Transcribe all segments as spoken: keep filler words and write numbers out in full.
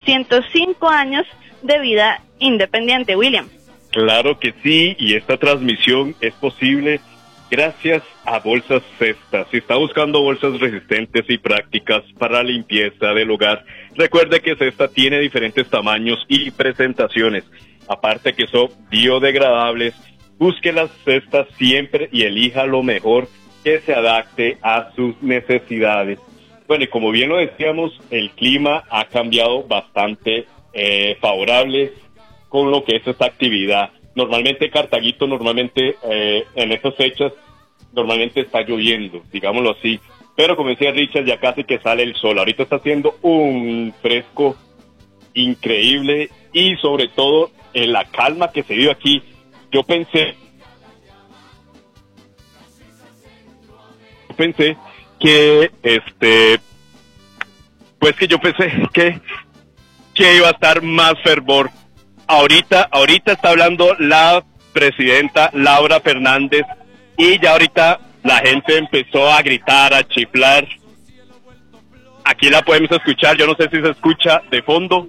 ciento cinco años de vida independiente, William. Claro que sí, y esta transmisión es posible gracias a Bolsas Cesta. Si está buscando bolsas resistentes y prácticas para limpieza del hogar, recuerde que Cesta tiene diferentes tamaños y presentaciones. Aparte que son biodegradables, busque las cestas siempre y elija lo mejor que se adapte a sus necesidades. Bueno, y como bien lo decíamos, el clima ha cambiado bastante eh, favorable con lo que es esta actividad. Normalmente Cartaguito, normalmente eh, en estas fechas, normalmente está lloviendo, digámoslo así. Pero como decía Richard, ya casi que sale el sol. Ahorita está haciendo un fresco increíble y sobre todo en la calma que se dio aquí. Yo pensé, yo pensé que, este, pues que yo pensé que, que iba a estar más fervor. Ahorita, ahorita está hablando la presidenta Laura Fernández y ya ahorita la gente empezó a gritar, a chiflar. Aquí la podemos escuchar, yo no sé si se escucha de fondo.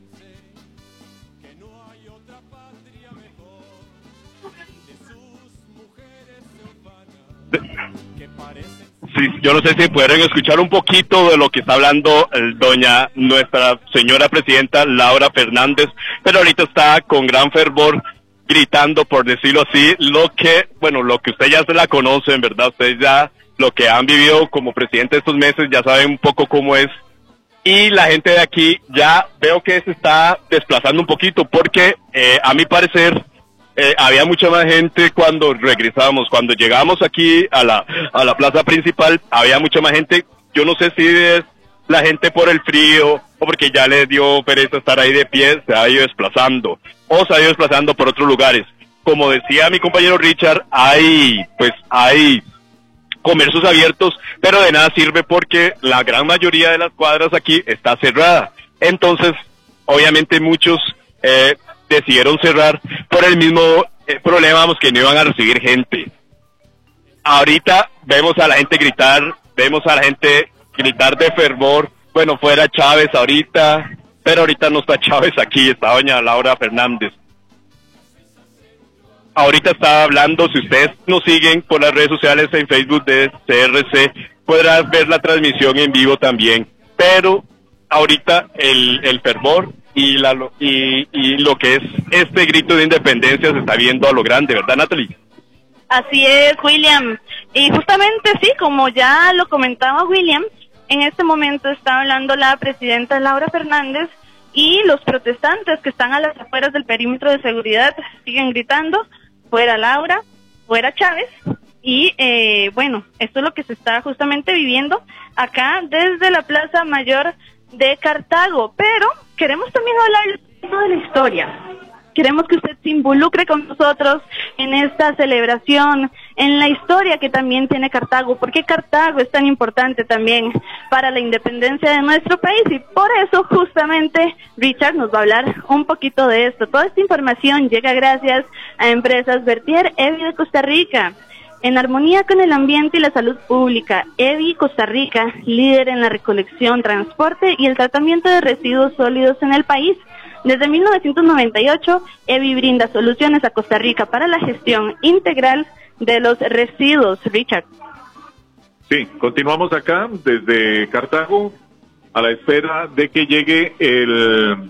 Sí, yo no sé si pueden escuchar un poquito de lo que está hablando el doña, nuestra señora presidenta Laura Fernández, pero ahorita está con gran fervor gritando, por decirlo así, lo que, bueno, lo que ustedes ya se la conocen, ¿verdad? Ustedes ya, lo que han vivido como presidente estos meses, ya saben un poco cómo es. Y la gente de aquí ya veo que se está desplazando un poquito, porque eh, a mi parecer, Eh, había mucha más gente cuando regresábamos, cuando llegábamos aquí a la a la plaza principal, había mucha más gente. Yo no sé si es la gente por el frío o porque ya les dio pereza estar ahí de pie, se ha ido desplazando o se ha ido desplazando por otros lugares. Como decía mi compañero Richard, hay pues hay comercios abiertos, pero de nada sirve porque la gran mayoría de las cuadras aquí está cerrada. Entonces, obviamente muchos eh, decidieron cerrar por el mismo eh, problema, vamos, que no iban a recibir gente. Ahorita vemos a la gente gritar, vemos a la gente gritar de fervor. Bueno, fuera Chávez ahorita, pero ahorita no está Chávez aquí, está doña Laura Fernández. Ahorita está hablando, si ustedes nos siguen por las redes sociales en Facebook de C R C, podrán ver la transmisión en vivo también. Pero ahorita el, el fervor y, la, y, y lo que es este grito de independencia se está viendo a lo grande, ¿verdad, Natalie? Así es, William. Y justamente sí, como ya lo comentaba William, en este momento está hablando la presidenta Laura Fernández y los protestantes que están a las afueras del perímetro de seguridad siguen gritando, fuera Laura, fuera Chávez. Y eh, bueno, esto es lo que se está justamente viviendo acá desde la Plaza Mayor de Cartago, pero queremos también hablar de la historia. Queremos que usted se involucre con nosotros en esta celebración, en la historia que también tiene Cartago, porque Cartago es tan importante también para la independencia de nuestro país, y por eso justamente Richard nos va a hablar un poquito de esto. Toda esta información llega gracias a Empresas Vertier Evi de Costa Rica. En armonía con el ambiente y la salud pública, Evi Costa Rica, líder en la recolección, transporte y el tratamiento de residuos sólidos en el país. Desde mil novecientos noventa y ocho, Evi brinda soluciones a Costa Rica para la gestión integral de los residuos. Richard. Sí, continuamos acá desde Cartago a la espera de que llegue el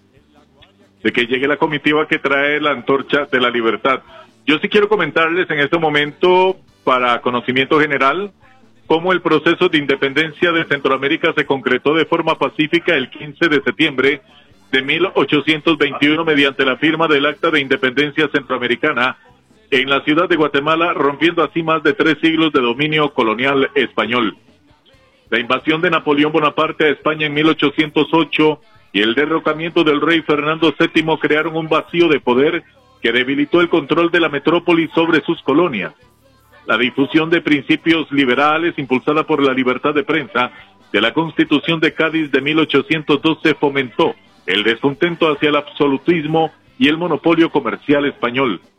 de que llegue la comitiva que trae la antorcha de la libertad. Yo sí quiero comentarles en este momento, para conocimiento general, cómo el proceso de independencia de Centroamérica se concretó de forma pacífica el quince de septiembre de mil ochocientos veintiuno mediante la firma del Acta de Independencia Centroamericana en la ciudad de Guatemala, rompiendo así más de tres siglos de dominio colonial español. La invasión de Napoleón Bonaparte a España en mil ochocientos ocho y el derrocamiento del rey Fernando séptimo crearon un vacío de poder que debilitó el control de la metrópoli sobre sus colonias. La difusión de principios liberales impulsada por la libertad de prensa de la Constitución de Cádiz de mil ochocientos doce fomentó el descontento hacia el absolutismo y el monopolio comercial español.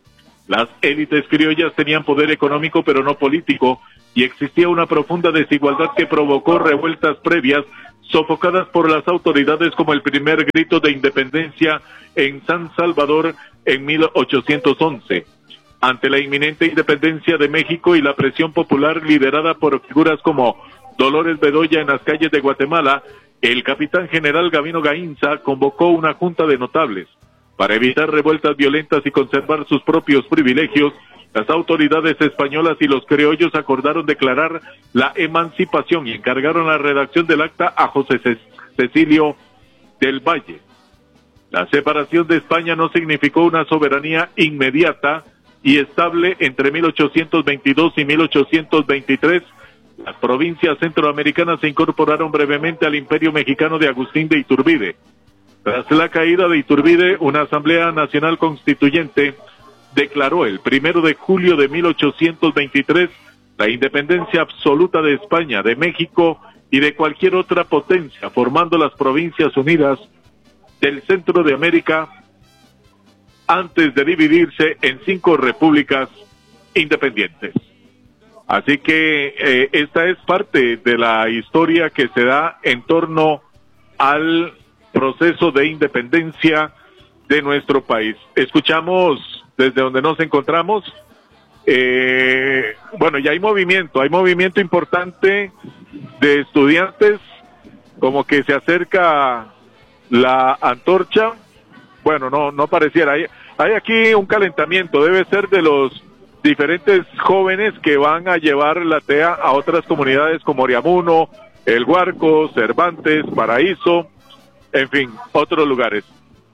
Las élites criollas tenían poder económico pero no político, y existía una profunda desigualdad que provocó revueltas previas sofocadas por las autoridades, como el primer grito de independencia en San Salvador en mil ochocientos once. Ante la inminente independencia de México y la presión popular liderada por figuras como Dolores Bedoya en las calles de Guatemala, el capitán general Gavino Gainza convocó una junta de notables. Para evitar revueltas violentas y conservar sus propios privilegios, las autoridades españolas y los criollos acordaron declarar la emancipación y encargaron la redacción del acta a José Cecilio del Valle. La separación de España no significó una soberanía inmediata y estable. Entre mil ochocientos veintidós y mil ochocientos veintitrés, las provincias centroamericanas se incorporaron brevemente al Imperio Mexicano de Agustín de Iturbide. Tras la caída de Iturbide, una Asamblea Nacional Constituyente declaró el primero de julio de mil ochocientos veintitrés la independencia absoluta de España, de México y de cualquier otra potencia, formando las Provincias Unidas del Centro de América, antes de dividirse en cinco repúblicas independientes. Así que eh, esta es parte de la historia que se da en torno al proceso de independencia de nuestro país. Escuchamos desde donde nos encontramos, eh, bueno, ya hay movimiento, hay movimiento importante de estudiantes, como que se acerca la antorcha. Bueno, no, no pareciera, hay, hay aquí un calentamiento, debe ser de los diferentes jóvenes que van a llevar la T E A a otras comunidades como Oriamuno, El Guarco, Cervantes, Paraíso, en fin, otros lugares.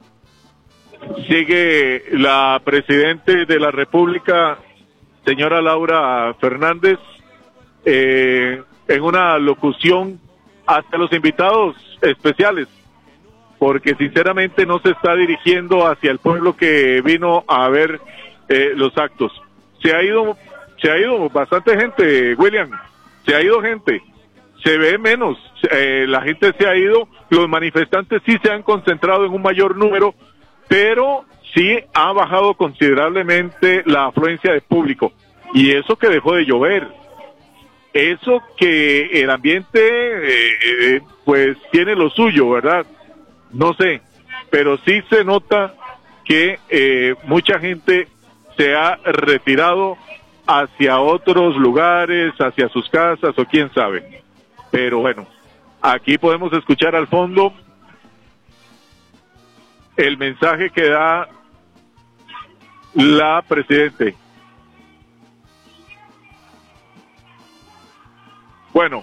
Sigue la Presidente de la República, señora Laura Fernández, eh, en una locución hacia los invitados especiales, porque sinceramente no se está dirigiendo hacia el pueblo que vino a ver eh, los actos. Se ha ido, se ha ido bastante gente, William, se ha ido gente, se ve menos, eh, la gente se ha ido, los manifestantes sí se han concentrado en un mayor número, pero sí ha bajado considerablemente la afluencia de público, y eso que dejó de llover, eso que el ambiente eh, eh, pues tiene lo suyo, ¿verdad? No sé, pero sí se nota que eh, mucha gente se ha retirado hacia otros lugares, hacia sus casas o quién sabe. Pero bueno, aquí podemos escuchar al fondo el mensaje que da la Presidente. Bueno,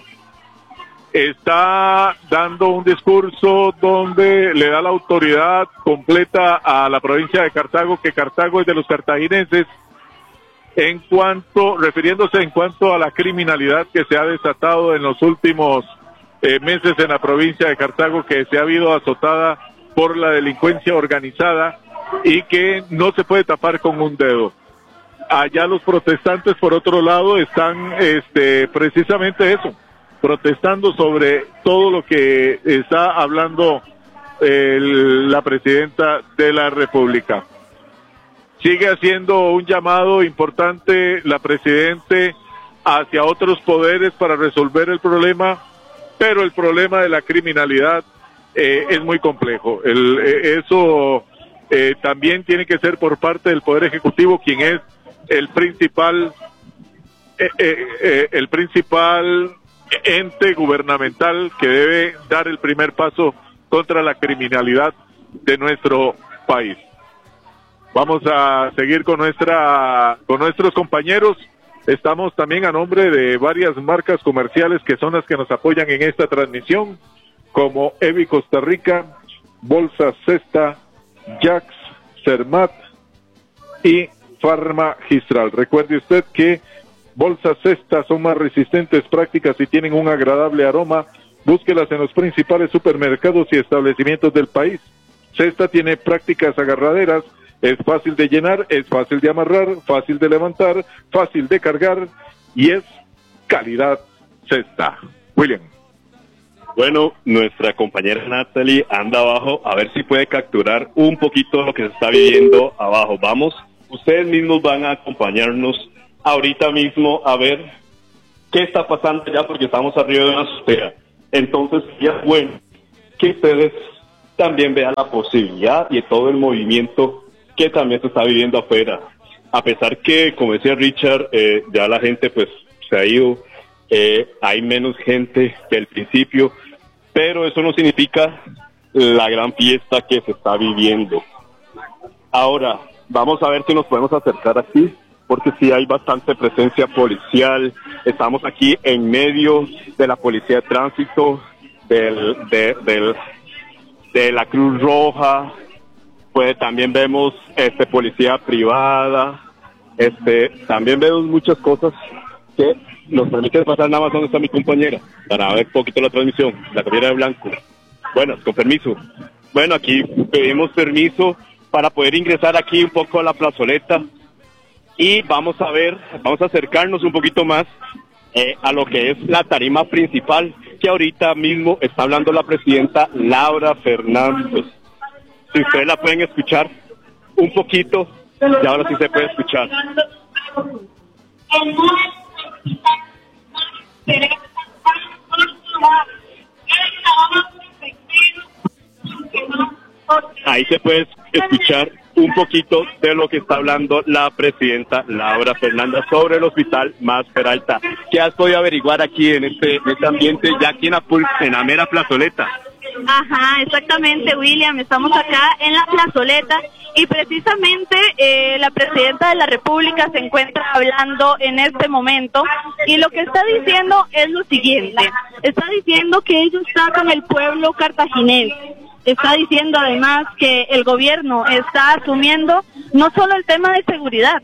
está dando un discurso donde le da la autoridad completa a la provincia de Cartago, que Cartago es de los cartaginenses, en cuanto, refiriéndose en cuanto a la criminalidad que se ha desatado en los últimos eh, meses en la provincia de Cartago, que se ha habido azotada por la delincuencia organizada y que no se puede tapar con un dedo. Allá los protestantes, por otro lado, están este, precisamente eso, protestando sobre todo lo que está hablando eh, la Presidenta de la República. Sigue haciendo un llamado importante la Presidente hacia otros poderes para resolver el problema, pero el problema de la criminalidad eh, es muy complejo. El, eh, eso eh, también tiene que ser por parte del Poder Ejecutivo, quien es el principal, eh, eh, eh, el principal ente gubernamental que debe dar el primer paso contra la criminalidad de nuestro país. Vamos a seguir con nuestra con nuestros compañeros. Estamos también a nombre de varias marcas comerciales que son las que nos apoyan en esta transmisión, como Evi Costa Rica, Bolsa Cesta, Jax, Cermat y Farmagistral. Recuerde usted que Bolsas Cesta son más resistentes, prácticas y tienen un agradable aroma. Búsquelas en los principales supermercados y establecimientos del país. Cesta tiene prácticas agarraderas, es fácil de llenar, es fácil de amarrar, fácil de levantar, fácil de cargar y es calidad Cesta. William. Bueno, nuestra compañera Natalie anda abajo, a ver si puede capturar un poquito lo que se está viviendo abajo. Vamos. ustedes mismos van a acompañarnos ahorita mismo a ver qué está pasando ya, porque estamos arriba de una azotea. Entonces, ya es bueno que ustedes también vean la posibilidad y todo el movimiento que también se está viviendo afuera. A pesar que, como decía Richard, eh, ya la gente pues se ha ido, eh, hay menos gente que al principio, pero eso no significa la gran fiesta que se está viviendo. Ahora, vamos a ver si nos podemos acercar aquí, porque sí hay bastante presencia policial. Estamos aquí en medio de la policía de tránsito, del, de, del, de la Cruz Roja, pues también vemos este policía privada, este también vemos muchas cosas que nos permiten pasar. Nada más donde está mi compañera, para ver un poquito la transmisión, la caballera de blanco. Bueno, con permiso. Bueno, aquí pedimos permiso para poder ingresar aquí un poco a la plazoleta y vamos a ver, vamos a acercarnos un poquito más eh, a lo que es la tarima principal, que ahorita mismo está hablando la presidenta Laura Fernández. Si ustedes la pueden escuchar un poquito, y ahora sí se puede escuchar. Ahí se puede escuchar un poquito de lo que está hablando la presidenta Laura Fernández sobre el hospital Más Peralta. ¿Qué has podido averiguar aquí en este, en este ambiente, ya aquí en la, en la mera plazoleta? Ajá, exactamente, William, estamos acá en la plazoleta y precisamente eh, la presidenta de la República se encuentra hablando en este momento y lo que está diciendo es lo siguiente: está diciendo que ella está con el pueblo cartaginense, está diciendo además que el gobierno está asumiendo no solo el tema de seguridad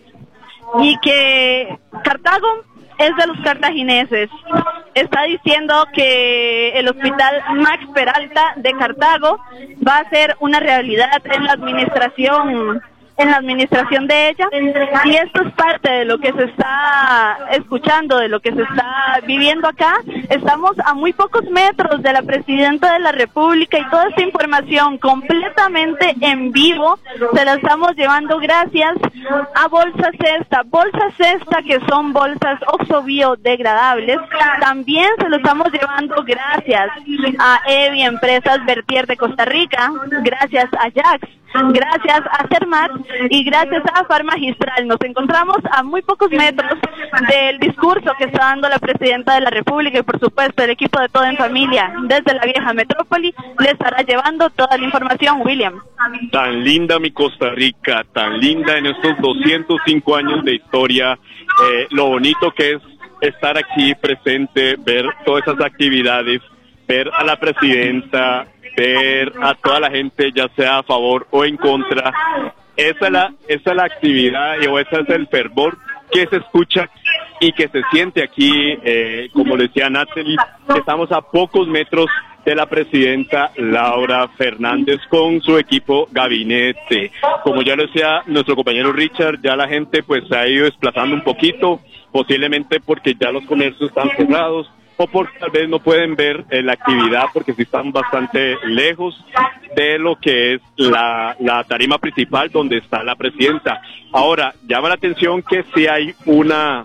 y que Cartago es de los cartagineses. Está diciendo que el hospital Max Peralta de Cartago va a ser una realidad en la administración en la administración de ella, y esto es parte de lo que se está escuchando, de lo que se está viviendo acá. Estamos a muy pocos metros de la presidenta de la República y toda esta información completamente en vivo se la estamos llevando gracias a Bolsa Cesta. Bolsa Cesta, que son bolsas Oxxo biodegradables, también se lo estamos llevando gracias a Evi Empresas Vertier de Costa Rica, gracias a Jax, gracias a Cermat y gracias a Farmagistral. Nos encontramos a muy pocos metros del discurso que está dando la presidenta de la República y por supuesto el equipo de Todo en Familia desde la vieja metrópoli le estará llevando toda la información, William. Tan linda mi Costa Rica, tan linda en estos doscientos cinco años de historia, eh, lo bonito que es estar aquí presente, ver todas esas actividades, ver a la presidenta, ver a toda la gente, ya sea a favor o en contra. Esa es la, esa es la actividad o ese es el fervor que se escucha y que se siente aquí, eh, como decía Natalie, estamos a pocos metros de la presidenta Laura Fernández con su equipo gabinete. Como ya lo decía nuestro compañero Richard, ya la gente pues se ha ido desplazando un poquito, posiblemente porque ya los comercios están cerrados, o porque tal vez no pueden ver eh, la actividad porque sí están bastante lejos de lo que es la, la tarima principal donde está la presidenta. Ahora, llama la atención que sí hay una,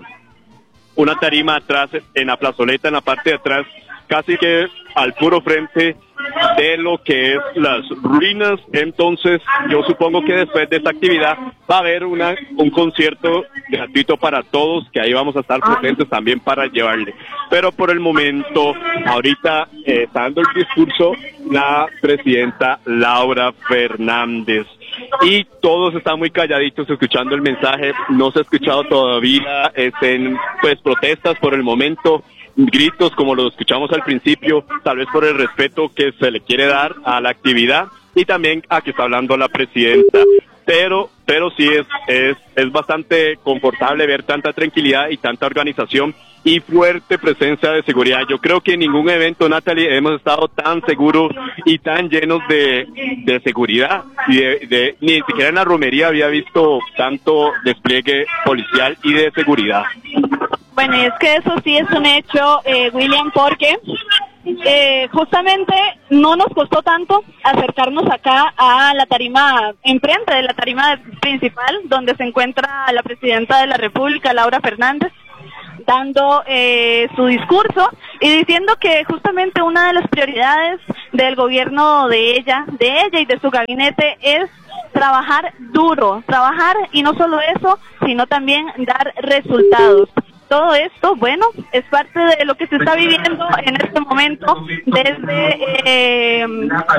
una tarima atrás en la plazoleta, en la parte de atrás, casi que al puro frente de lo que es las ruinas. Entonces yo supongo que después de esta actividad va a haber una, un concierto gratuito para todos, que ahí vamos a estar presentes también para llevarle. Pero por el momento, ahorita eh, está dando el discurso la presidenta Laura Fernández y todos están muy calladitos escuchando el mensaje. No se ha escuchado todavía estén, pues protestas por el momento, gritos como lo escuchamos al principio, tal vez por el respeto que se le quiere dar a la actividad y también a que está hablando la presidenta. Pero, pero sí es, es, es bastante confortable ver tanta tranquilidad y tanta organización y fuerte presencia de seguridad. Yo creo que en ningún evento, Natalie, hemos estado tan seguros y tan llenos de, de seguridad. Y de, de, ni siquiera en la romería había visto tanto despliegue policial y de seguridad. Bueno, y es que eso sí es un hecho, eh, William, porque eh, justamente no nos costó tanto acercarnos acá a la tarima, enfrente de la tarima principal, donde se encuentra la presidenta de la República, Laura Fernández, dando eh, su discurso y diciendo que justamente una de las prioridades del gobierno de ella, de ella y de su gabinete es trabajar duro, trabajar y no solo eso, sino también dar resultados. Todo esto, bueno, es parte de lo que se está viviendo en este momento desde eh,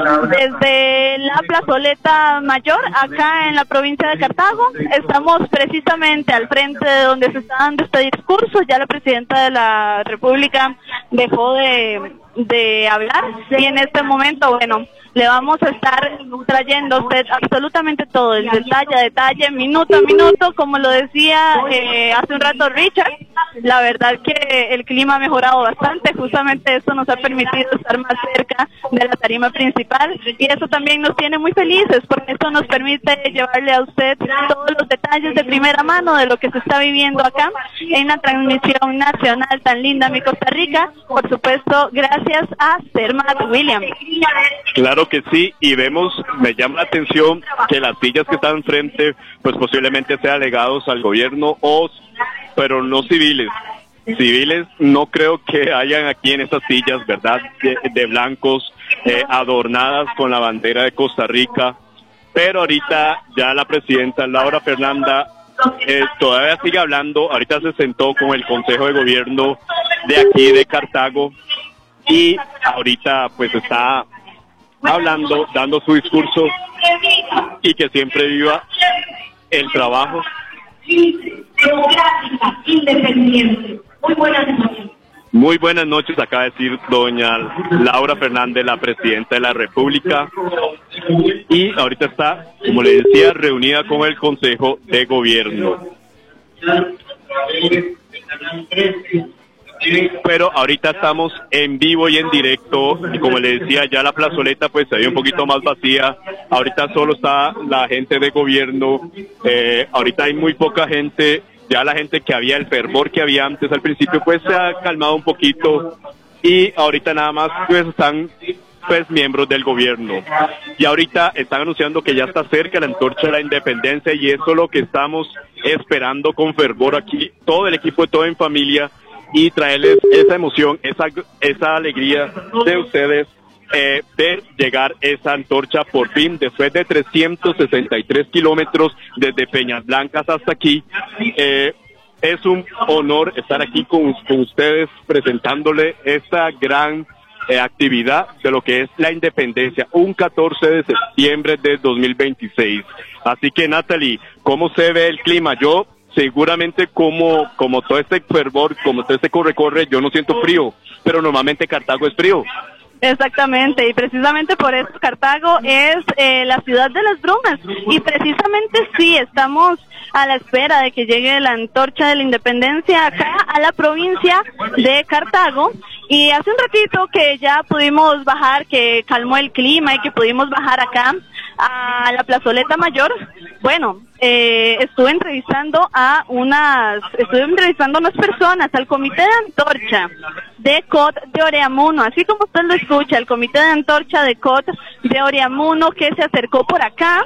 desde la plazoleta mayor acá en la provincia de Cartago. Estamos precisamente al frente de donde se está dando este discurso. Ya la presidenta de la República dejó de, de hablar y en este momento, bueno, le vamos a estar trayendo a usted absolutamente todo, el detalle a detalle, minuto a minuto, como lo decía eh, hace un rato Richard. La verdad que el clima ha mejorado bastante, justamente eso nos ha permitido estar más cerca de la tarima principal y eso también nos tiene muy felices porque esto nos permite llevarle a usted todos los detalles de primera mano de lo que se está viviendo acá en la transmisión nacional tan linda mi Costa Rica, por supuesto gracias a Cermat William. Claro que sí, y vemos, me llama la atención que las sillas que están enfrente pues posiblemente sean legados al gobierno o pero no civiles. Civiles no creo que hayan aquí en estas sillas, ¿verdad? De, de blancos, eh, adornadas con la bandera de Costa Rica. Pero ahorita ya la presidenta Laura Fernanda eh, todavía sigue hablando. Ahorita se sentó con el Consejo de Gobierno de aquí de Cartago y ahorita pues está hablando, dando su discurso y que siempre viva el trabajo. Democrática, independiente. Muy buenas noches. Muy buenas noches, acaba de decir doña Laura Fernández, la presidenta de la República, y ahorita está, como le decía, reunida con el Consejo de Gobierno. Pero ahorita estamos en vivo y en directo, y como le decía, ya la plazoleta pues se ve un poquito más vacía. Ahorita solo está la gente de gobierno, eh, ahorita hay muy poca gente, ya la gente que había, el fervor que había antes al principio pues se ha calmado un poquito, y ahorita nada más pues están pues miembros del gobierno. Y ahorita están anunciando que ya está cerca la antorcha de la independencia, y eso es lo que estamos esperando con fervor aquí, todo el equipo de Todo en Familia, y traerles esa emoción, esa esa alegría de ustedes eh, de llegar esa antorcha por fin, después de trescientos sesenta y tres kilómetros desde Peñas Blancas hasta aquí. Eh, es un honor estar aquí con, con ustedes presentándole esta gran eh, actividad de lo que es la independencia, un catorce de septiembre de dos mil veintiséis. Así que Natalie, ¿cómo se ve el clima? Yo seguramente como, como todo este fervor, como todo este corre-corre, yo no siento frío, pero normalmente Cartago es frío. Exactamente, y precisamente por eso Cartago es eh, la ciudad de las brumas, y precisamente sí, estamos a la espera de que llegue la antorcha de la independencia acá a la provincia de Cartago, y hace un ratito que ya pudimos bajar, que calmó el clima y que pudimos bajar acá a la plazoleta mayor. Bueno, eh, estuve entrevistando a unas, estuve entrevistando a unas personas, al comité de antorcha de C O T de Oreamuno, así como usted lo escucha, el comité de antorcha de C O T de Oreamuno, que se acercó por acá,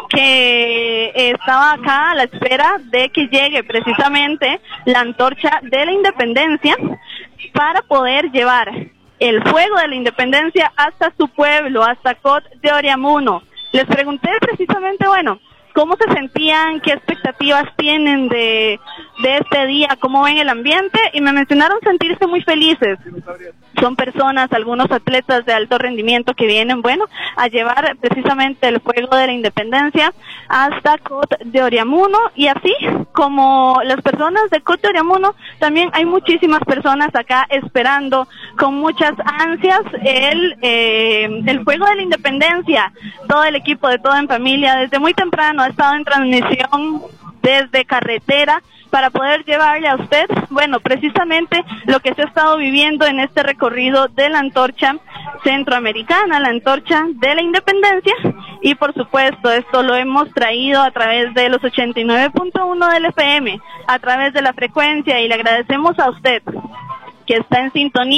que eh, estaba acá a la espera de que llegue precisamente la antorcha de la independencia para poder llevar el fuego de la independencia hasta su pueblo, hasta C O T de Oreamuno. Les pregunté precisamente, bueno, cómo se sentían, qué expectativas tienen de, de este día, cómo ven el ambiente, y me mencionaron sentirse muy felices. Son personas, algunos atletas de alto rendimiento que vienen, bueno, a llevar precisamente el fuego de la independencia hasta C O T de Oreamuno, y así como las personas de C O T de Oreamuno, también hay muchísimas personas acá esperando con muchas ansias el, eh, el fuego de la independencia. Todo el equipo de Todo en Familia desde muy temprano ha estado en transmisión desde carretera para poder llevarle a usted, bueno, precisamente lo que se ha estado viviendo en este recorrido de la antorcha centroamericana, la antorcha de la independencia, y por supuesto esto lo hemos traído a través de los ochenta y nueve punto uno del F M, a través de la frecuencia, y le agradecemos a usted que está en sintonía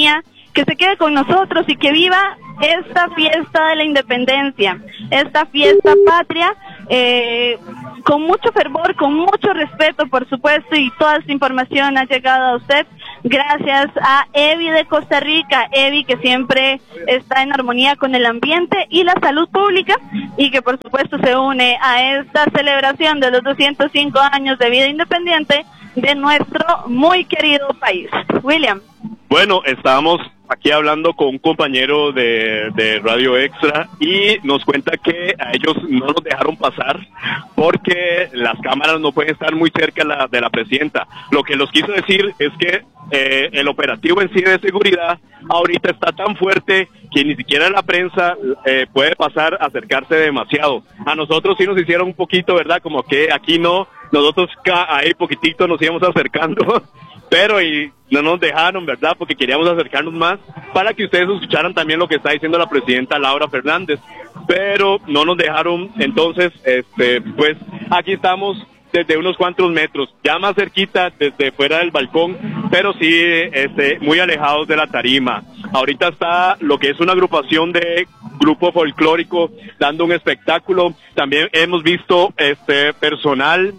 que se quede con nosotros y que viva esta fiesta de la independencia, esta fiesta patria, eh, con mucho fervor, con mucho respeto, por supuesto, y toda esta información ha llegado a usted gracias a Evi de Costa Rica, Evi que siempre está en armonía con el ambiente y la salud pública, y que por supuesto se une a esta celebración de los doscientos cinco años de vida independiente de nuestro muy querido país. William. Bueno, estábamos aquí hablando con un compañero de, de Radio Extra y nos cuenta que a ellos no nos dejaron pasar porque las cámaras no pueden estar muy cerca de la, de la presidenta. Lo que los quiso decir es que eh, el operativo en sí de seguridad ahorita está tan fuerte que ni siquiera la prensa eh, puede pasar a acercarse demasiado. A nosotros sí nos hicieron un poquito, ¿verdad? Como que aquí no, nosotros ahí poquitito nos íbamos acercando. Pero y no nos dejaron, ¿verdad? Porque queríamos acercarnos más para que ustedes escucharan también lo que está diciendo la presidenta Laura Fernández. Pero no nos dejaron, entonces, este, pues aquí estamos desde unos cuantos metros, ya más cerquita desde fuera del balcón, pero sí este, muy alejados de la tarima. Ahorita está lo que es una agrupación de grupo folclórico dando un espectáculo. También hemos visto este personal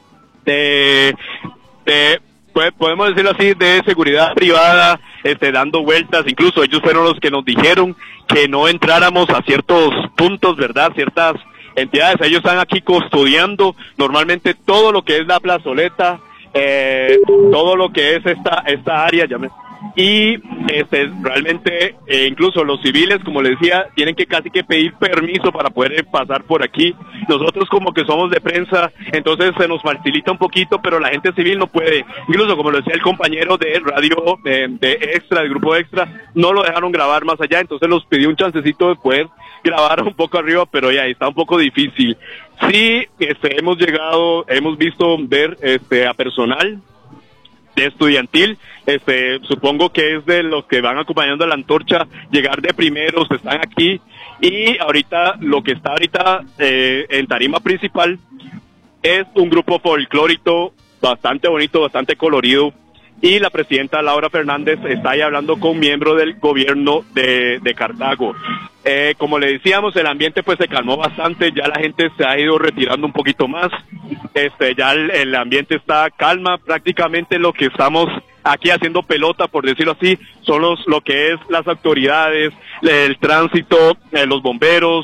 de... de Pues podemos decirlo así, de seguridad privada, este, dando vueltas. Incluso ellos fueron los que nos dijeron que no entráramos a ciertos puntos, ¿verdad? Ciertas entidades. Ellos están aquí custodiando normalmente todo lo que es la plazoleta, eh, todo lo que es esta esta área, ya me... y este realmente eh, incluso los civiles, como les decía, tienen que casi que pedir permiso para poder pasar por aquí. Nosotros como que somos de prensa, entonces se nos facilita un poquito, pero la gente civil no puede. Incluso como lo decía el compañero de radio de, de Extra, del grupo Extra, no lo dejaron grabar más allá, entonces nos pidió un chancecito de poder grabar un poco arriba, pero ya está un poco difícil. Sí, este, hemos llegado, hemos visto ver este a personal de estudiantil, este, supongo que es de los que van acompañando a la antorcha, llegar de primeros, están aquí, y ahorita, lo que está ahorita eh, en tarima principal, es un grupo folclórico bastante bonito, bastante colorido, y la presidenta Laura Fernández está ahí hablando con miembros del gobierno de, de Cartago. Eh, como le decíamos, el ambiente pues se calmó bastante, ya la gente se ha ido retirando un poquito más, este, ya el, el ambiente está calma, prácticamente lo que estamos aquí haciendo pelota, por decirlo así, son los, lo que es las autoridades, el tránsito, eh, los bomberos,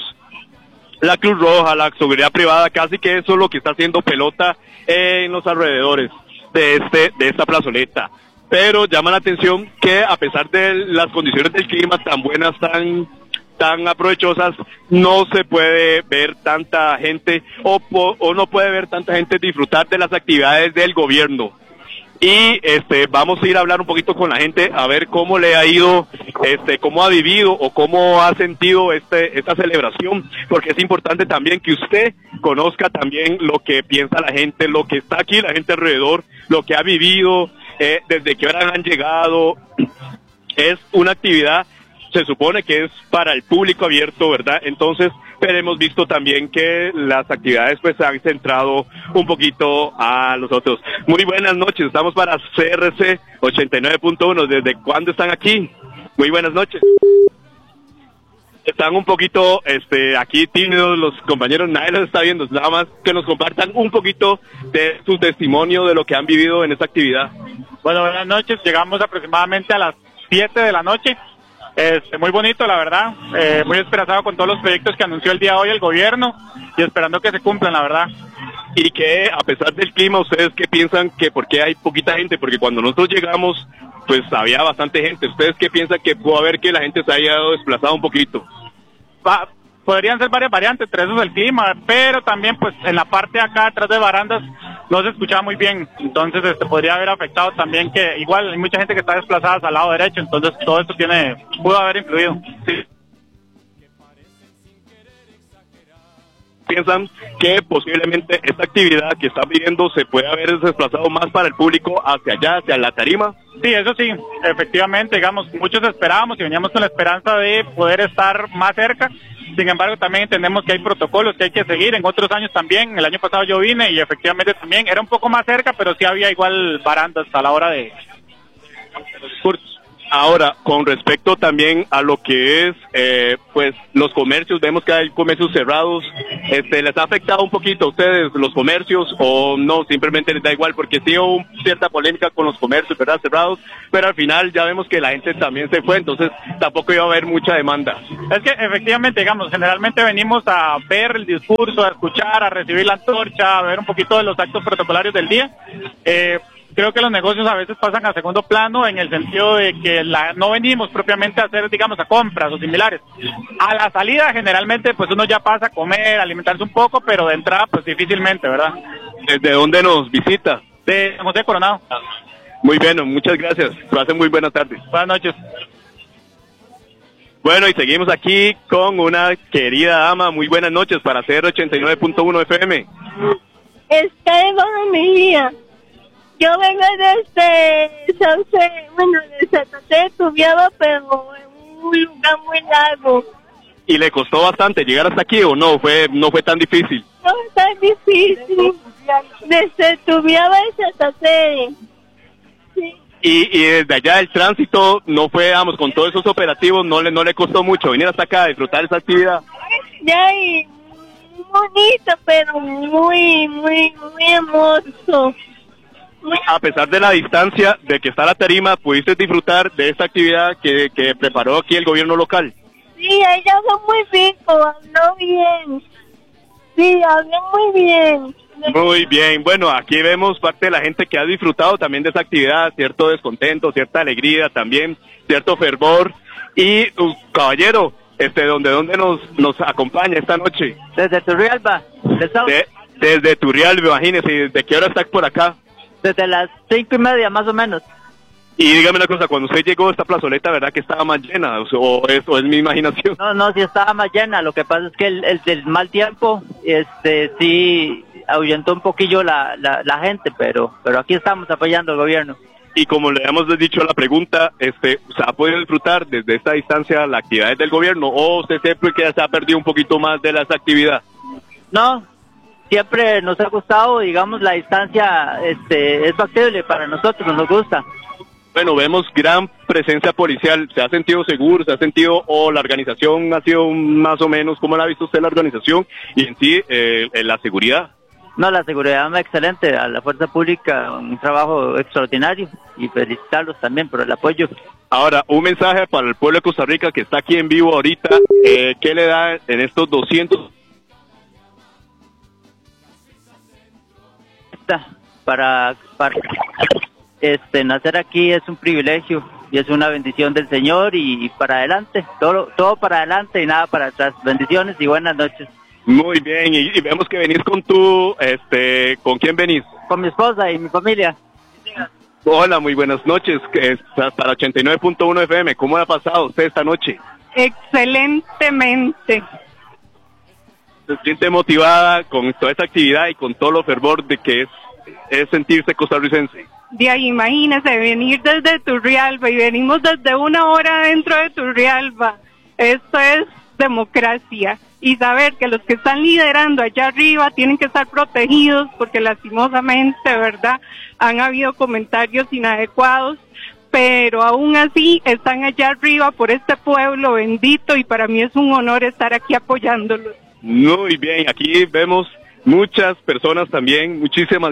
la Cruz Roja, la seguridad privada, casi que eso es lo que está haciendo pelota eh, en los alrededores de este de esta plazoleta. Pero llama la atención que a pesar de las condiciones del clima tan buenas, tan tan aprovechosas, no se puede ver tanta gente o, o no puede ver tanta gente disfrutar de las actividades del gobierno. Y este vamos a ir a hablar un poquito con la gente a ver cómo le ha ido, este cómo ha vivido o cómo ha sentido este esta celebración, porque es importante también que usted conozca también lo que piensa la gente, lo que está aquí, la gente alrededor, lo que ha vivido, eh, desde qué hora han llegado. Es una actividad, se supone que es para el público abierto, ¿verdad? Entonces, pero hemos visto también que las actividades pues se han centrado un poquito a los otros. Muy buenas noches, estamos para C R C ochenta y nueve punto uno. ¿Desde cuándo están aquí? Muy buenas noches. Están un poquito este aquí tímidos los compañeros, nadie los está viendo, nada más que nos compartan un poquito de su testimonio de lo que han vivido en esta actividad. Bueno, buenas noches, llegamos aproximadamente a las siete de la noche. Este, muy bonito, la verdad, eh, muy esperanzado con todos los proyectos que anunció el día de hoy el gobierno y esperando que se cumplan, la verdad. Y que a pesar del clima, ¿ustedes qué piensan que por qué hay poquita gente? Porque cuando nosotros llegamos, pues había bastante gente. ¿Ustedes qué piensan que pudo haber que la gente se haya desplazado un poquito? Va, podrían ser varias variantes, entre esos el clima, pero también pues en la parte de acá, atrás de barandas, no se escuchaba muy bien, entonces este podría haber afectado también que igual hay mucha gente que está desplazada al lado derecho, entonces todo esto tiene, pudo haber influido. Sí. ¿Piensan que posiblemente esta actividad que están viviendo se puede haber desplazado más para el público hacia allá, hacia la tarima? Sí, eso sí, efectivamente, digamos, muchos esperábamos y veníamos con la esperanza de poder estar más cerca. Sin embargo, también entendemos que hay protocolos que hay que seguir. En otros años también, el año pasado yo vine y efectivamente también era un poco más cerca, pero sí había igual barandas a la hora de cursos. Ahora, con respecto también a lo que es, eh, pues, los comercios, vemos que hay comercios cerrados, este, ¿les ha afectado un poquito a ustedes los comercios o no, simplemente les da igual? Porque sí hubo cierta polémica con los comercios, ¿verdad?, cerrados, pero al final ya vemos que la gente también se fue, entonces tampoco iba a haber mucha demanda. Es que efectivamente, digamos, generalmente venimos a ver el discurso, a escuchar, a recibir la antorcha, a ver un poquito de los actos protocolarios del día. Eh, Creo que los negocios a veces pasan a segundo plano en el sentido de que la, no venimos propiamente a hacer, digamos, a compras o similares. A la salida generalmente pues uno ya pasa a comer, a alimentarse un poco, pero de entrada pues difícilmente, ¿verdad? ¿Desde dónde nos visita? De San José Coronado. Muy bien, muchas gracias. Pasen muy buenas tardes. Buenas noches. Bueno, y seguimos aquí con una querida dama. Muy buenas noches para C R ochenta y nueve punto uno F M. Está de familia. Yo vengo desde Sauce, bueno, de Santa Fe de Turrialba, pero en un lugar muy largo. ¿Y le costó bastante llegar hasta aquí o no? ¿Fue no fue tan difícil? No es tan difícil. Desde Turrialba de Santa Fe. Sí. Y, y desde allá el tránsito no fue, vamos, con todos esos operativos, no le no le costó mucho venir hasta acá a disfrutar esa actividad. Ya, y muy bonito, pero muy, muy, muy hermoso. A pesar de la distancia de que está la tarima, ¿pudiste disfrutar de esta actividad que, que preparó aquí el gobierno local? Sí, ella fue muy rico, habló bien. Sí, habló muy bien. Muy bien, bueno, aquí vemos parte de la gente que ha disfrutado también de esa actividad, cierto descontento, cierta alegría también, cierto fervor. Y, uh, caballero, este, ¿dónde, dónde nos, nos acompaña esta noche? Desde Turrialba, de, desde Turrialba, imagínese, ¿desde qué hora está por acá? Desde las cinco y media más o menos. Y dígame una cosa, cuando usted llegó a esta plazoleta, ¿verdad que estaba más llena? ¿O es, o es mi imaginación? No, no, sí estaba más llena. Lo que pasa es que el, el, el mal tiempo, este, sí ahuyentó un poquillo la, la, la gente, pero, pero aquí estamos apoyando al gobierno. Y como le hemos dicho a la pregunta, este, ¿se ha podido disfrutar desde esta distancia las actividades del gobierno? ¿O usted siempre que se ha perdido un poquito más de las actividades? No. Siempre nos ha gustado, digamos, la distancia este, es factible para nosotros, nos gusta. Bueno, vemos gran presencia policial. ¿Se ha sentido seguro? ¿Se ha sentido, o la organización ha sido más o menos, cómo la ha visto usted la organización? Y en sí, eh, la seguridad. No, la seguridad es excelente, a la fuerza pública, un trabajo extraordinario, y felicitarlos también por el apoyo. Ahora, un mensaje para el pueblo de Costa Rica que está aquí en vivo ahorita, eh, ¿qué le da en estos doscientos? Para, para este nacer aquí es un privilegio y es una bendición del Señor, y para adelante, todo todo para adelante y nada para atrás. Bendiciones y buenas noches. Muy bien, y, y vemos que venís con tu, este, ¿con quién venís? Con mi esposa y mi familia. Hola, muy buenas noches, para ochenta y nueve punto uno F M, ¿cómo ha pasado usted esta noche? Excelentemente. Se siente motivada con toda esta actividad y con todo lo fervor de que es, es sentirse costarricense. De ahí, imagínese, venir desde Turrialba y venimos desde una hora dentro de Turrialba. Esto es democracia. Y saber que los que están liderando allá arriba tienen que estar protegidos porque lastimosamente, ¿verdad?, han habido comentarios inadecuados, pero aún así están allá arriba por este pueblo bendito y para mí es un honor estar aquí apoyándolos. Muy bien, aquí vemos muchas personas también, muchísimas.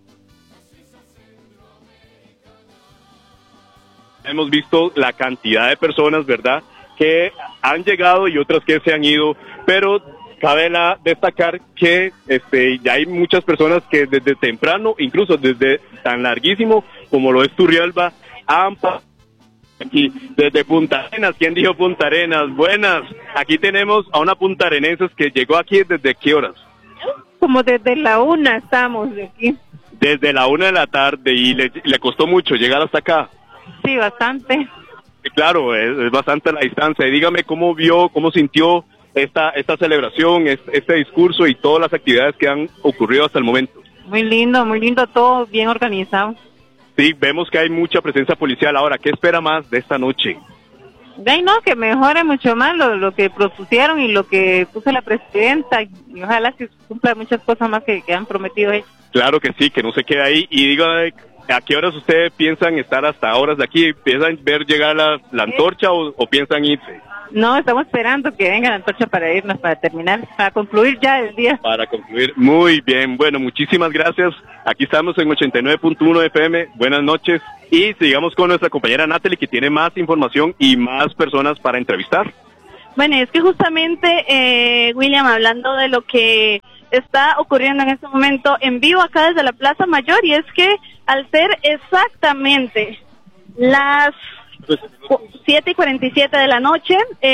Hemos visto la cantidad de personas, ¿verdad?, que han llegado y otras que se han ido, pero cabe la destacar que este ya hay muchas personas que desde temprano, incluso desde tan larguísimo como lo es Turrialba, han pasado aquí desde Punta Arenas. ¿Quién dijo Punta Arenas? Buenas, aquí tenemos a una puntarenense que llegó aquí desde qué horas. Como desde la una estamos de aquí. Desde la una de la tarde, y le, le costó mucho llegar hasta acá. Sí, bastante. Claro, es, es bastante la distancia. Y dígame cómo vio, cómo sintió esta esta celebración, este, este discurso y todas las actividades que han ocurrido hasta el momento. Muy lindo, muy lindo, todo bien organizado. Sí, vemos que hay mucha presencia policial. Ahora, ¿qué espera más de esta noche? De ahí no, que mejore mucho más lo, lo que propusieron y lo que puso la presidenta, y ojalá que cumpla muchas cosas más que, que han prometido ellos. Claro que sí, que no se quede ahí. Y dígame, ¿A qué horas ustedes piensan estar hasta horas de aquí? ¿Piensan ver llegar la, la antorcha o, o piensan irse? No, estamos esperando que venga la antorcha para irnos, para terminar, para concluir ya el día. Para concluir, muy bien. Bueno, muchísimas gracias. Aquí estamos en ochenta y nueve punto uno F M. Buenas noches. Y sigamos con nuestra compañera Natalie, que tiene más información y más personas para entrevistar. Bueno, es que justamente, eh, William, hablando de lo que está ocurriendo en este momento en vivo acá desde la Plaza Mayor, y es que al ser exactamente las siete y cuarenta y siete de la noche,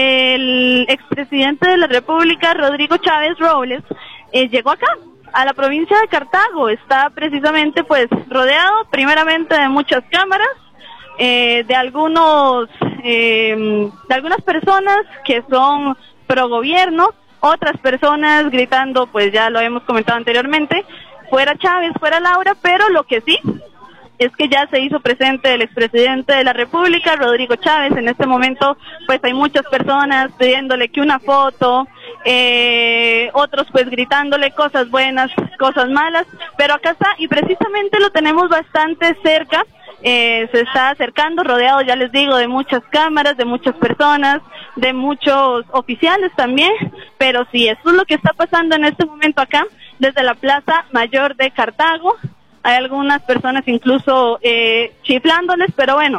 el expresidente de la República, Rodrigo Chávez Robles, eh, llegó acá, a la provincia de Cartago. Está precisamente pues rodeado primeramente de muchas cámaras, eh, de algunos, eh, de algunas personas que son pro gobierno, otras personas gritando, pues ya lo hemos comentado anteriormente, fuera Chávez, fuera Laura, pero lo que sí es que ya se hizo presente el expresidente de la República, Rodrigo Chávez. En este momento pues hay muchas personas pidiéndole que una foto, eh, otros pues gritándole cosas buenas, cosas malas, pero acá está, y precisamente lo tenemos bastante cerca. Eh, se está acercando, rodeado, ya les digo, de muchas cámaras, de muchas personas, de muchos oficiales también, pero sí, eso es lo que está pasando en este momento acá, desde la Plaza Mayor de Cartago. Hay algunas personas incluso eh, chiflándoles, pero bueno,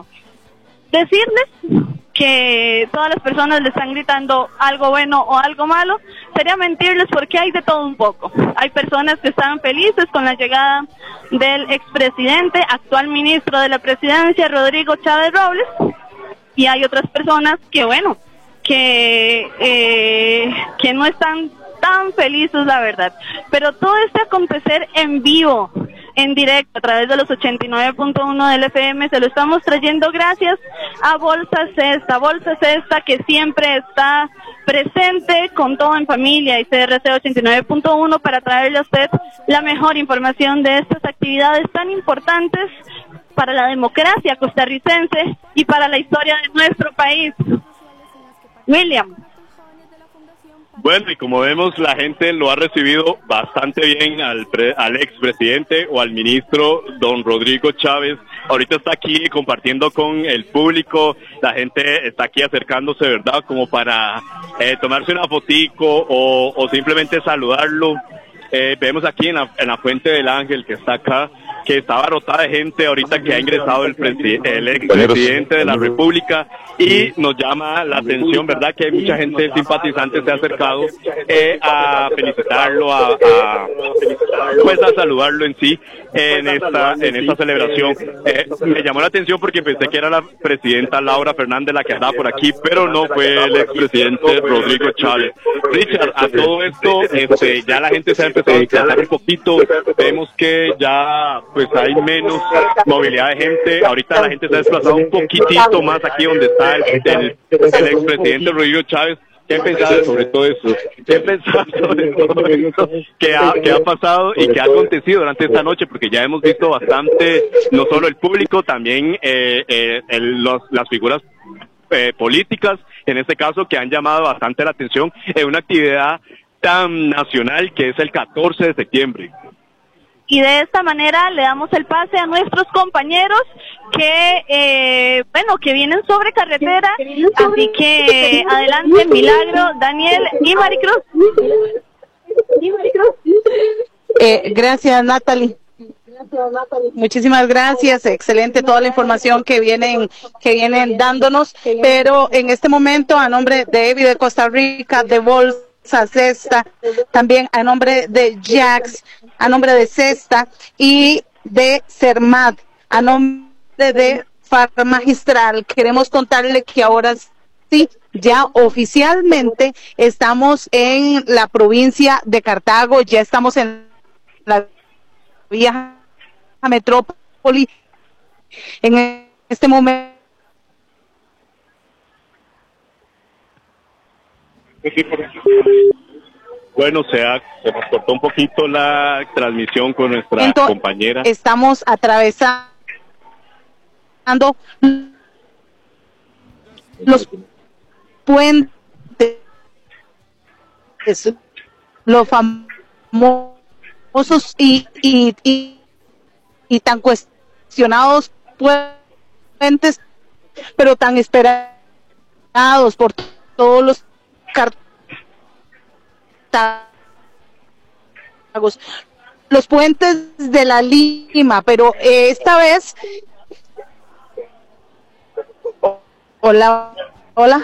decirles que todas las personas le están gritando algo bueno o algo malo sería mentirles, porque hay de todo un poco. Hay personas que están felices con la llegada del expresidente, actual ministro de la presidencia, Rodrigo Chávez Robles, y hay otras personas que, bueno, que, eh, que no están tan felices, la verdad. Pero todo este acontecer en vivo, en directo, a través de los ochenta y nueve punto uno del F M, se lo estamos trayendo gracias a Bolsa Cesta. Bolsa Cesta, que siempre está presente con Todo en Familia y C R C ochenta y nueve punto uno para traerle a usted la mejor información de estas actividades tan importantes para la democracia costarricense y para la historia de nuestro país. William. Bueno, y como vemos, la gente lo ha recibido bastante bien al, pre, al expresidente o al ministro don Rodrigo Chávez. Ahorita está aquí compartiendo con el público, la gente está aquí acercándose, ¿verdad? Como para eh, tomarse una fotico o, o simplemente saludarlo. Eh, vemos aquí en la, en la Fuente del Ángel, que está acá, que está abarrotada de gente ahorita que ha ingresado el, el expresidente de la República, y nos llama la atención, ¿verdad?, que hay mucha gente simpatizante se ha acercado eh, a felicitarlo, a, a pues a saludarlo en sí en esta en esta celebración. Eh, me llamó la atención porque pensé que era la presidenta Laura Fernández la que andaba por aquí, pero no, fue el expresidente Rodrigo Chávez. Richard, a todo esto, este, ya la gente se ha empezado a desplazar un poquito, vemos que ya pues hay menos movilidad de gente. Ahorita la gente se ha desplazado un poquitito más aquí donde está el, el, el expresidente Rodrigo Chávez. ¿Qué han pensado sobre todo eso? ¿Qué han pensado sobre todo eso que ha, que ha pasado y que ha acontecido durante esta noche? Porque ya hemos visto bastante, no solo el público, también eh, eh, el, los, las figuras eh, políticas, en este caso, que han llamado bastante la atención en una actividad tan nacional que es el catorce de septiembre. Y de esta manera le damos el pase a nuestros compañeros que, eh, bueno, que vienen sobre carretera, así que adelante, Milagro, Daniel y Maricruz. Eh, gracias, Natalie. Muchísimas gracias, excelente toda la información que vienen que vienen dándonos, pero en este momento, a nombre de Evi de Costa Rica, de Bolsa Cesta, también a nombre de Jax, a nombre de Cesta y de Cermat, a nombre de Farmagistral, queremos contarle que ahora sí, ya oficialmente estamos en la provincia de Cartago, ya estamos en la vieja metrópoli. En este momento bueno, se, ha, se nos cortó un poquito la transmisión con nuestra Entonces, compañera. Estamos atravesando los puentes, los famosos y, y, y, y tan cuestionados mencionados puentes, pero tan esperados por todos los cartagos, los puentes de la Lima, pero eh, esta vez, hola, hola.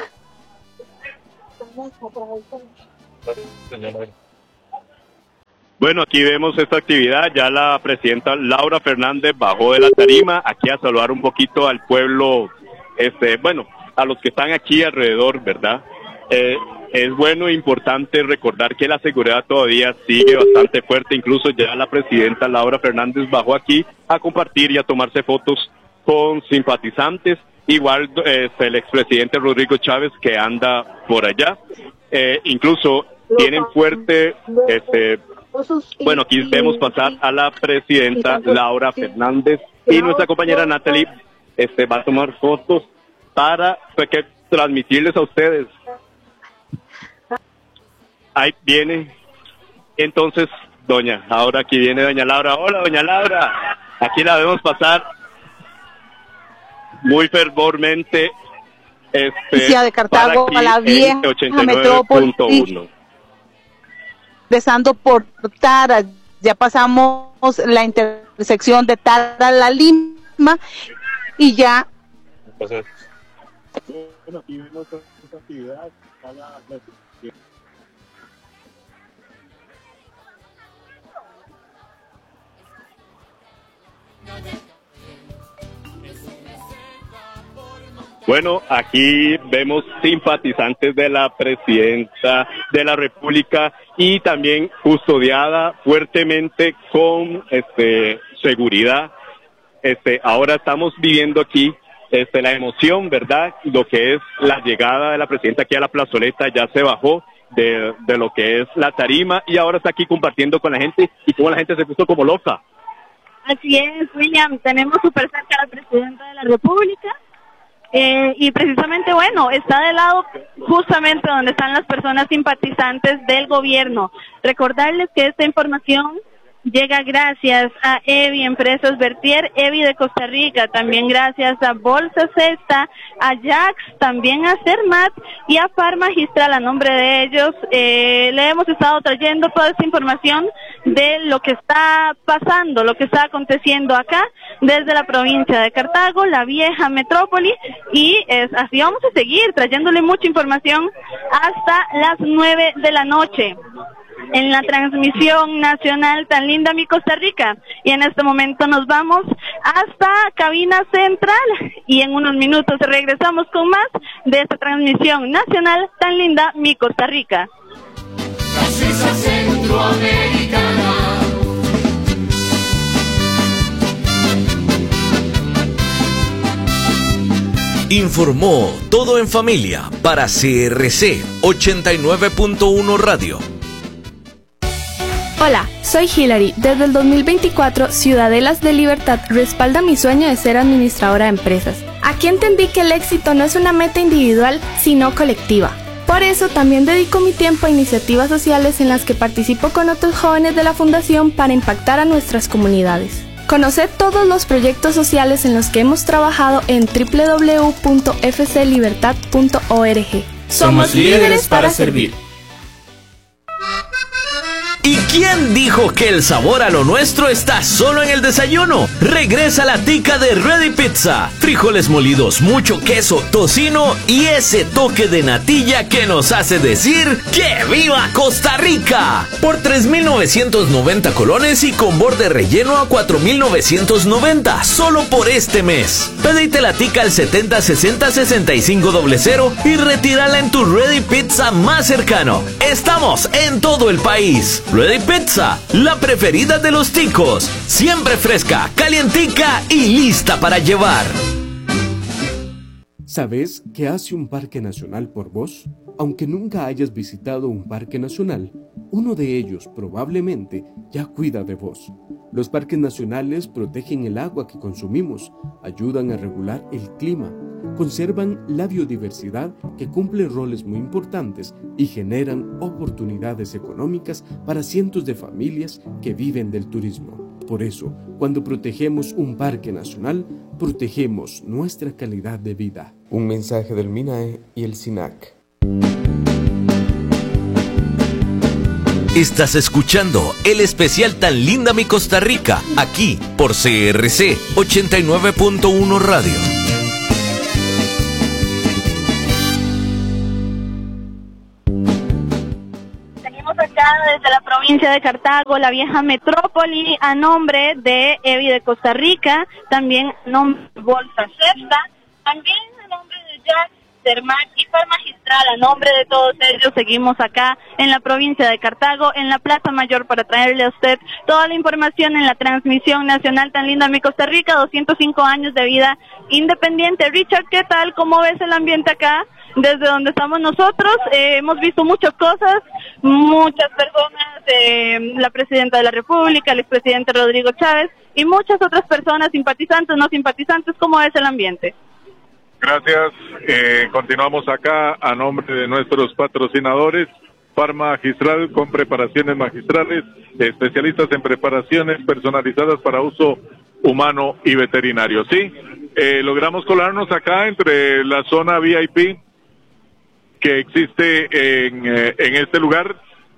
Bueno, aquí vemos esta actividad, ya la presidenta Laura Fernández bajó de la tarima aquí a saludar un poquito al pueblo, este, bueno, a los que están aquí alrededor, ¿verdad? Eh, es bueno e importante recordar que la seguridad todavía sigue bastante fuerte, incluso ya la presidenta Laura Fernández bajó aquí a compartir y a tomarse fotos con simpatizantes, igual eh, el expresidente Rodrigo Chávez que anda por allá, eh, incluso tienen fuerte, este, bueno, aquí vemos pasar a la presidenta Laura Fernández y nuestra compañera Natalie este, va a tomar fotos para pues, que, transmitirles a ustedes. Ahí viene, entonces, doña, ahora aquí viene doña Laura. Hola, doña Laura, aquí la vemos pasar muy fervormente. Este, de Cartago a la vieja metrópoli, empezando por Tara, ya pasamos la intersección de Tara a la Lima y ya. Entonces, bueno, aquí vemos esta actividad. Bueno, aquí vemos simpatizantes de la presidenta de la República y también custodiada fuertemente con este seguridad. Este, ahora estamos viviendo aquí este la emoción, ¿verdad? Lo que es la llegada de la presidenta aquí a la plazoleta, ya se bajó de, de lo que es la tarima y ahora está aquí compartiendo con la gente y como la gente se puso como loca. Así es, William, tenemos súper cerca a la presidenta de la República. Eh, y precisamente, bueno, está del lado justamente donde están las personas simpatizantes del gobierno. Recordarles que esta información llega gracias a Evi Empresas Vertier, Evi de Costa Rica, también gracias a Bolsa Cesta, a Jax, también a Cermat y a Farmagistral. A nombre de ellos eh, le hemos estado trayendo toda esta información de lo que está pasando, lo que está aconteciendo acá desde la provincia de Cartago, la vieja metrópoli, y es, así vamos a seguir trayéndole mucha información hasta las nueve de la noche. En la transmisión nacional Tan Linda Mi Costa Rica, y en este momento nos vamos hasta cabina central y en unos minutos regresamos con más de esta transmisión nacional Tan Linda Mi Costa Rica. Francesa centroamericana. Informó Todo en Familia para C R C ochenta y nueve punto uno Radio. Hola, soy Hilary. Desde el dos mil veinticuatro, Ciudadelas de Libertad respalda mi sueño de ser administradora de empresas. Aquí entendí que el éxito no es una meta individual, sino colectiva. Por eso también dedico mi tiempo a iniciativas sociales en las que participo con otros jóvenes de la Fundación para impactar a nuestras comunidades. Conoced todos los proyectos sociales en los que hemos trabajado en doble u doble u doble u punto f c libertad punto org. Somos líderes para servir. ¿Y quién dijo que el sabor a lo nuestro está solo en el desayuno? Regresa la tica de Ready Pizza. Frijoles molidos, mucho queso, tocino y ese toque de natilla que nos hace decir ¡que viva Costa Rica! Por tres mil novecientos noventa colones y con borde relleno a cuatro mil novecientos noventa, solo por este mes. Pedite la tica al setenta sesenta sesenta y cinco cero cero y retírala en tu Ready Pizza más cercano. Estamos en todo el país. Ready Pizza, la preferida de los ticos. Siempre fresca, calientica y lista para llevar. ¿Sabes qué hace un parque nacional por vos? Aunque nunca hayas visitado un parque nacional, uno de ellos probablemente ya cuida de vos. Los parques nacionales protegen el agua que consumimos, ayudan a regular el clima, conservan la biodiversidad que cumple roles muy importantes y generan oportunidades económicas para cientos de familias que viven del turismo. Por eso, cuando protegemos un parque nacional, protegemos nuestra calidad de vida. Un mensaje del MINAE y el SINAC. Estás escuchando el especial Tan Linda Mi Costa Rica, aquí por C R C ochenta y nueve punto uno Radio. Seguimos acá desde la provincia de Cartago, la vieja metrópoli, a nombre de Evi de Costa Rica, también a nombre de Bolsa Cesta, también a nombre de Jack, Cermac y Farmagistral, a nombre de todos ellos seguimos acá en la provincia de Cartago, en la Plaza Mayor, para traerle a usted toda la información en la transmisión nacional Tan Linda Mi Costa Rica, doscientos cinco años de vida independiente. Richard, ¿qué tal? ¿Cómo ves el ambiente acá? Desde donde estamos nosotros, eh, hemos visto muchas cosas, muchas personas, eh, la presidenta de la República, el expresidente Rodrigo Chávez y muchas otras personas, simpatizantes, no simpatizantes. ¿Cómo es el ambiente? Gracias. Eh, continuamos acá a nombre de nuestros patrocinadores, Farmagistral, con preparaciones magistrales, especialistas en preparaciones personalizadas para uso humano y veterinario. Sí, eh, logramos colarnos acá entre la zona V I P que existe en, eh, en este lugar,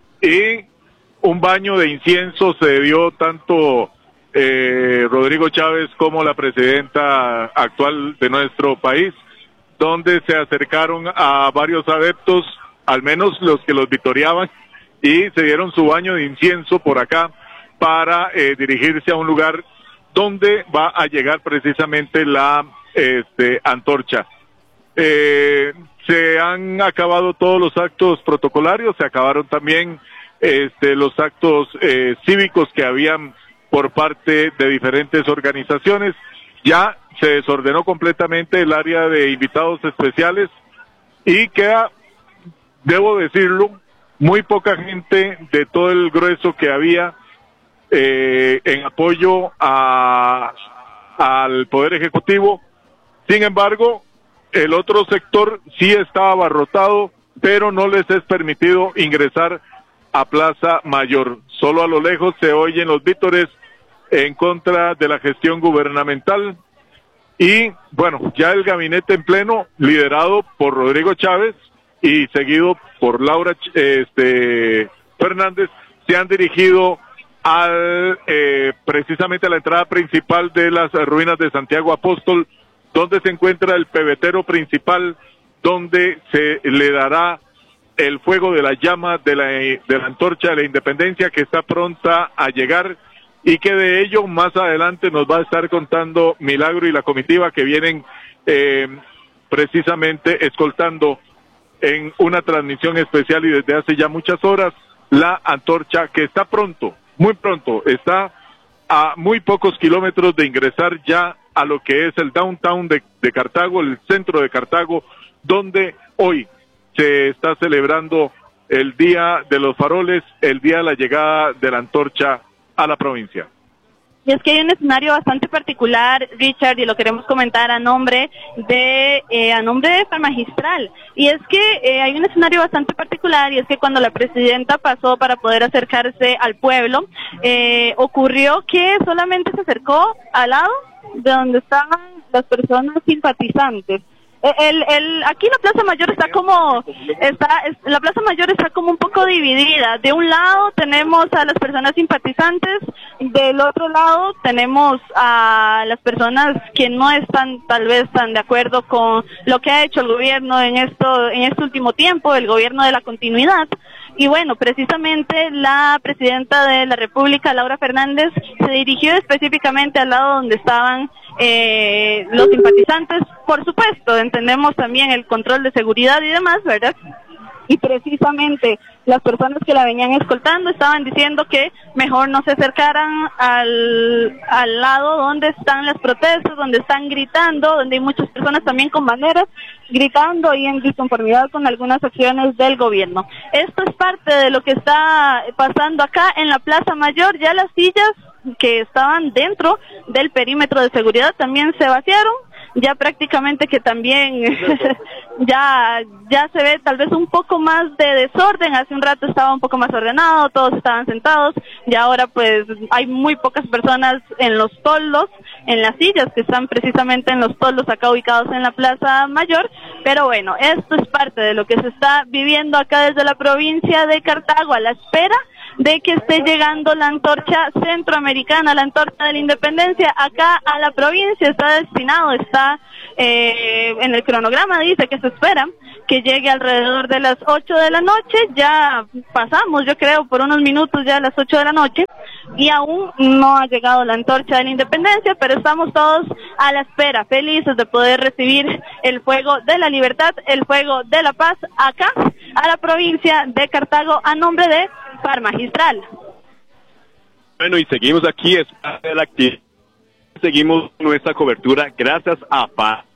y un baño de incienso se dio tanto Eh, Rodrigo Chávez como la presidenta actual de nuestro país, donde se acercaron a varios adeptos, al menos los que los vitoreaban, y se dieron su baño de incienso por acá para eh, dirigirse a un lugar donde va a llegar precisamente la este, antorcha. Eh, se han acabado todos los actos protocolarios, se acabaron también este, los actos eh, cívicos que habían por parte de diferentes organizaciones. Ya se desordenó completamente el área de invitados especiales y queda, debo decirlo, muy poca gente de todo el grueso que había eh, en apoyo a, al Poder Ejecutivo. Sin embargo, el otro sector sí estaba abarrotado, pero no les es permitido ingresar a Plaza Mayor. Solo a lo lejos se oyen los vítores en contra de la gestión gubernamental. Y bueno, ya el gabinete en pleno, liderado por Rodrigo Chávez y seguido por Laura este, Fernández, se han dirigido al eh, precisamente a la entrada principal de las ruinas de Santiago Apóstol, donde se encuentra el pebetero principal, donde se le dará el fuego de la llama de la, de la antorcha de la independencia, que está pronta a llegar, y que de ello más adelante nos va a estar contando Milagro y la comitiva que vienen eh, precisamente escoltando en una transmisión especial y desde hace ya muchas horas la antorcha, que está pronto, muy pronto, está a muy pocos kilómetros de ingresar ya a lo que es el downtown de, de Cartago, el centro de Cartago, donde hoy se está celebrando el Día de los Faroles, el día de la llegada de la antorcha a la provincia. Y es que hay un escenario bastante particular, Richard, y lo queremos comentar a nombre de eh, a nombre de Farmagistral. Y es que eh, hay un escenario bastante particular, y es que cuando la presidenta pasó para poder acercarse al pueblo, eh, ocurrió que solamente se acercó al lado de donde estaban las personas simpatizantes. El, el, aquí la Plaza Mayor está como, está, es, la Plaza Mayor está como un poco dividida. De un lado tenemos a las personas simpatizantes, del otro lado tenemos a las personas que no están tal vez tan de acuerdo con lo que ha hecho el gobierno en esto, en este último tiempo, el gobierno de la continuidad. Y bueno, precisamente la presidenta de la República, Laura Fernández, se dirigió específicamente al lado donde estaban eh, los simpatizantes. Por supuesto, entendemos también el control de seguridad y demás, ¿verdad? Y precisamente las personas que la venían escoltando estaban diciendo que mejor no se acercaran al, al lado donde están las protestas, donde están gritando, donde hay muchas personas también con banderas gritando y en disconformidad con algunas acciones del gobierno. Esto es parte de lo que está pasando acá en la Plaza Mayor. Ya las sillas que estaban dentro del perímetro de seguridad también se vaciaron. ya prácticamente que también ya ya se ve tal vez un poco más de desorden. Hace un rato estaba un poco más ordenado, todos estaban sentados, y ahora pues hay muy pocas personas en los toldos, en las sillas que están precisamente en los toldos acá ubicados en la Plaza Mayor. Pero bueno, esto es parte de lo que se está viviendo acá desde la provincia de Cartago, a la espera de que esté llegando la antorcha centroamericana, la antorcha de la independencia acá a la provincia. Está destinado, está eh, en el cronograma, dice que se espera que llegue alrededor de las ocho de la noche. Ya pasamos, yo creo, por unos minutos ya a las ocho de la noche, y aún no ha llegado la antorcha de la independencia, pero estamos todos a la espera, felices de poder recibir el fuego de la libertad, el fuego de la paz acá a la provincia de Cartago, a nombre de Par Magistral. Bueno, y seguimos aquí, es parte de la actividad. Seguimos nuestra cobertura gracias a Par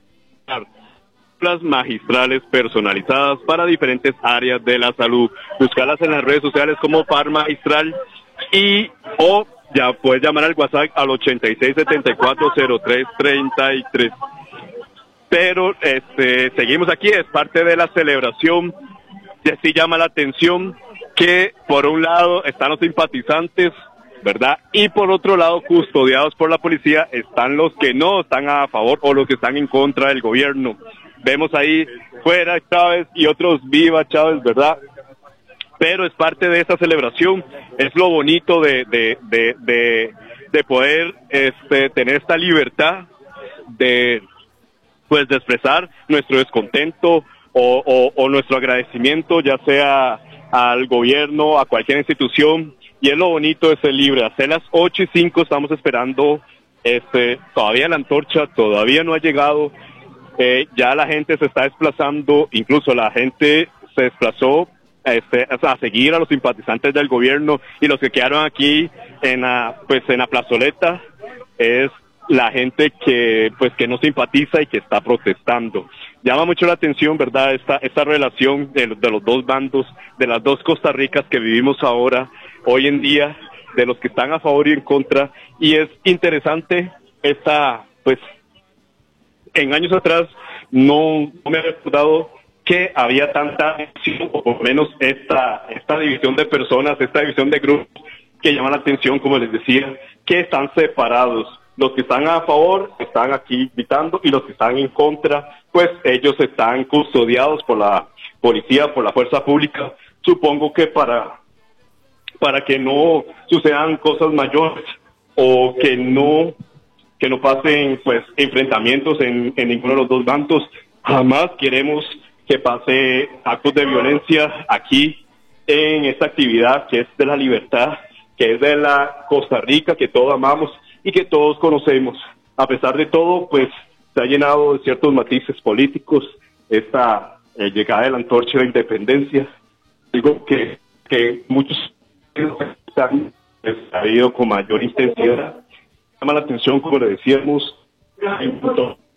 magistrales personalizadas para diferentes áreas de la salud. Buscarlas en las redes sociales como Par Magistral, y o ya puedes llamar al WhatsApp al ochenta y seis setenta y cuatro cero tres treinta y tres. Pero este seguimos aquí, es parte de la celebración. Y sí llama la atención que por un lado están los simpatizantes, ¿verdad? Y por otro lado, custodiados por la policía, están los que no están a favor o los que están en contra del gobierno. Vemos ahí fuera Chávez y otros viva Chávez, ¿verdad? Pero es parte de esa celebración, es lo bonito de de de de, de poder este tener esta libertad de pues de expresar nuestro descontento o, o, o nuestro agradecimiento, ya sea al gobierno, a cualquier institución, y es lo bonito de ser libre. Hacia las ocho y cinco estamos esperando, este, todavía la antorcha todavía no ha llegado, eh, ya la gente se está desplazando, incluso la gente se desplazó este, a seguir a los simpatizantes del gobierno, y los que quedaron aquí en la, pues en la plazoleta es la gente que pues que no simpatiza y que está protestando. Llama mucho la atención, ¿verdad?, esta esta relación de, de los dos bandos, de las dos Costa Ricas que vivimos ahora, hoy en día, de los que están a favor y en contra, y es interesante esta, pues, en años atrás no, no me he recordado que había tanta división, o por lo menos esta, esta división de personas, esta división de grupos que llama la atención, como les decía, que están separados. Los que están a favor están aquí gritando, y los que están en contra, pues ellos están custodiados por la policía, por la fuerza pública, supongo que para, para que no sucedan cosas mayores o que no, que no pasen pues enfrentamientos en, en ninguno de los dos bandos. Jamás queremos que pase actos de violencia aquí en esta actividad que es de la libertad, que es de la Costa Rica, que todos amamos y que todos conocemos. A pesar de todo, pues se ha llenado de ciertos matices políticos esta eh, llegada de la antorcha de la independencia, digo que, que muchos han ha ido con mayor intensidad. Llama la atención, como le decíamos, hay un montón